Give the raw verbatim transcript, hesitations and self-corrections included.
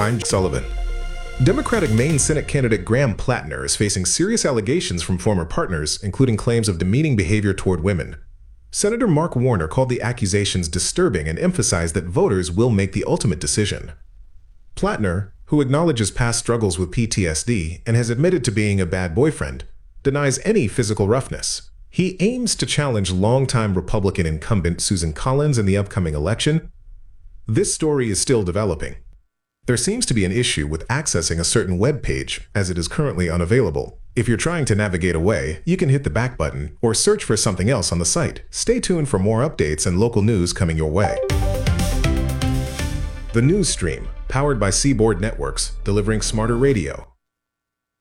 I'm Sullivan. Democratic Maine Senate candidate Graham Plattner is facing serious allegations from former partners, including claims of demeaning behavior toward women. Senator Mark Warner called the accusations disturbing and emphasized that voters will make the ultimate decision. Plattner, who acknowledges past struggles with P T S D and has admitted to being a bad boyfriend, denies any physical roughness. He aims to challenge longtime Republican incumbent Susan Collins in the upcoming election. This story is still developing. There seems to be an issue with accessing a certain web page, as it is currently unavailable. If you're trying to navigate away, you can hit the back button or search for something else on the site. Stay tuned for more updates and local news coming your way. The News Stream, powered by Seaboard Networks, delivering smarter radio.